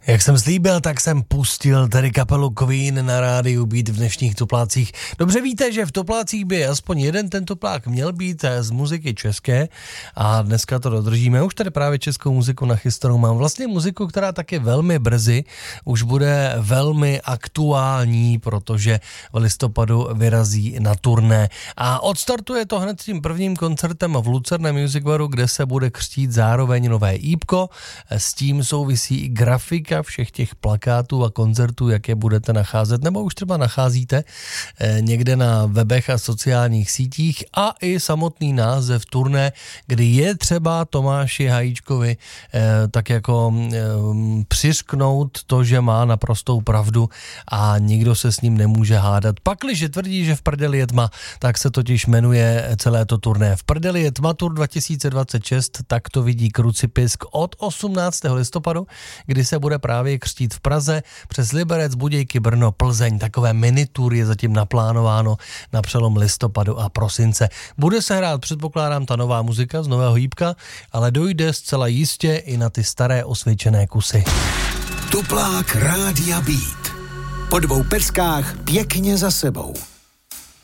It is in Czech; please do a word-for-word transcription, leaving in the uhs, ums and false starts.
Jak jsem slíbil, tak jsem pustil tedy kapelu Queen na rádiu Beat v dnešních toplácích. Dobře víte, že v toplácích by aspoň jeden ten toplák měl být z muziky české a dneska to dodržíme. Už tady právě českou muziku nachystanou mám. Vlastně muziku, která taky velmi brzy už bude velmi aktuální, protože v listopadu vyrazí na turné. A odstartuje to hned tím prvním koncertem v Lucerna Music Baru, kde se bude křtít zároveň nové ípko. S tím souvisí i grafika všech těch plakátů a koncertů, jak je budete nacházet, nebo už třeba nacházíte eh, někde na webech a sociálních sítích, a i samotný název turné, kdy je třeba Tomáši Hajíčkovi eh, tak jako eh, přiřknout to, že má naprostou pravdu a nikdo se s ním nemůže hádat. Pakliže tvrdí, že v prdeli je tma, tak se totiž jmenuje celé to turné. V prdeli je tma Tour dva tisíce dvacet šest, tak to vidí Krucipisk od osmnáctého listopadu, kdy se bude právě křtít v Praze přes Liberec, Budějky, Brno, Plzeň. Takové minitour je zatím naplánováno na přelom listopadu a prosince. Bude se hrát, předpokládám, ta nová muzika z nového hýbka, ale dojde zcela jistě i na ty staré osvědčené kusy. Tuplák Rádia Beat. Po dvou peckách pěkně za sebou.